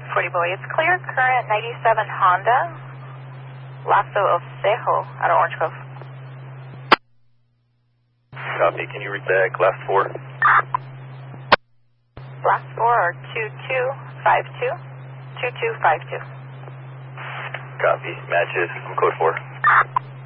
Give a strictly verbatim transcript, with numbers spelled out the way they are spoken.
forty boy, it's clear. Current ninety-seven Honda. Lasso of Cejo out of Orange Grove. Copy. Can you read back last four? Last four are two two five two. two two five two. Copy. Matches. I'm code four.